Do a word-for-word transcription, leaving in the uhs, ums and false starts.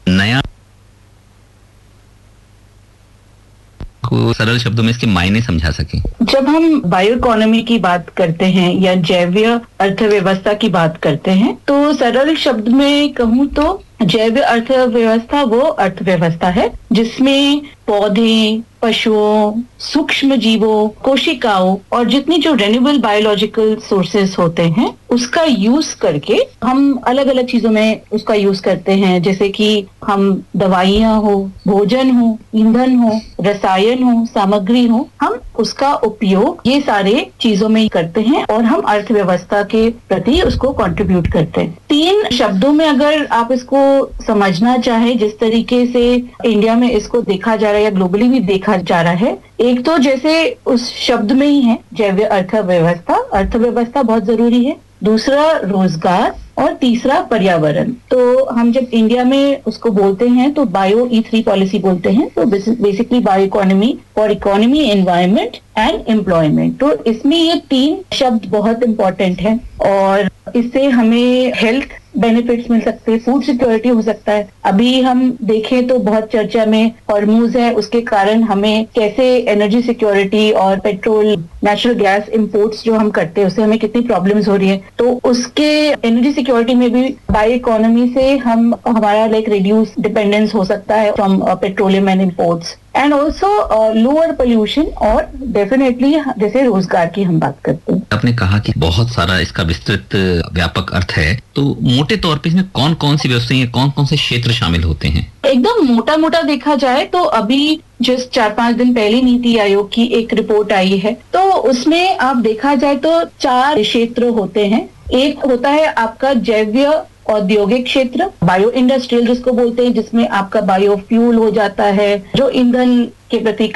नया को सरल शब्दों में इसके मायने समझा सके। जब हम बायो इकोनॉमी की बात करते हैं या जैवीय अर्थव्यवस्था की बात करते हैं, तो सरल शब्द में कहूँ तो जैव अर्थव्यवस्था वो अर्थव्यवस्था है जिसमें पौधे, पशुओं, सूक्ष्म जीवों, कोशिकाओं और जितनी जो रेन्यूएबल बायोलॉजिकल सोर्सेस होते हैं उसका यूज करके हम अलग अलग चीजों में उसका यूज करते हैं, जैसे कि हम दवाइयां हो, भोजन हो, ईंधन हो, रसायन हो, सामग्री हो, हम उसका उपयोग ये सारे चीजों में करते हैं और हम अर्थव्यवस्था के प्रति उसको कंट्रीब्यूट करते हैं। तीन शब्दों में अगर आप इसको समझना चाहे, जिस तरीके से इंडिया में इसको देखा जा रहा है या ग्लोबली भी देखा जा रहा है, एक तो जैसे उस शब्द में ही है जैव अर्थव्यवस्था, अर्थव्यवस्था बहुत जरूरी है, दूसरा रोजगार और तीसरा पर्यावरण। तो हम जब इंडिया में उसको बोलते हैं तो बायो ई थ्री पॉलिसी बोलते हैं, तो basically bio economy for economy, environment and employment. तो इसमें ये तीन शब्द बहुत इंपॉर्टेंट है और इससे हमें हेल्थ बेनिफिट्स मिल सकते हैं, फूड सिक्योरिटी हो सकता है। अभी हम देखें तो बहुत चर्चा में हॉर्मूज है, उसके कारण हमें कैसे एनर्जी सिक्योरिटी और पेट्रोल, नेचुरल गैस इंपोर्ट्स जो हम करते हैं उससे हमें कितनी प्रॉब्लम्स हो रही है। तो उसके एनर्जी सिक्योरिटी में भी बायो इकोनॉमी से हम हमारा लाइक रिड्यूस डिपेंडेंस हो सकता है from petroleum and imports and also lower pollution और डेफिनेटली जैसे रोजगार की हम बात करते हैं। आपने कहा कि बहुत सारा इसका विस्तृत व्यापक अर्थ है, तो मोटे तौर पे इसमें कौन कौन सी व्यवस्थाएं, कौन कौन से क्षेत्र शामिल होते हैं? एकदम मोटा मोटा देखा जाए तो अभी जस्ट चार पांच दिन पहले नीति आयोग की एक रिपोर्ट आई है, तो उसमें आप देखा जाए तो चार क्षेत्र होते हैं। एक होता है आपका जैवीय औद्योगिक क्षेत्र, बायो इंडस्ट्रियल जिसको बोलते हैं, जिसमें आपका बायोफ्यूल हो जाता है, जो ईंधन के प्रति